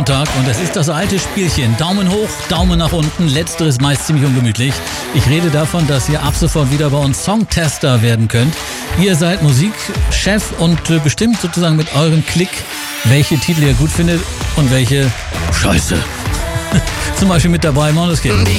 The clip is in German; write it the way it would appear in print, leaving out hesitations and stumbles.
Montag und es ist das alte Spielchen. Daumen hoch, Daumen nach unten, letzteres meist ziemlich ungemütlich. Ich rede davon, dass ihr ab sofort wieder bei uns Songtester werden könnt. Ihr seid Musikchef und bestimmt sozusagen mit eurem Klick, welche Titel ihr gut findet und welche Scheiße. Zum Beispiel mit dabei Måneskin.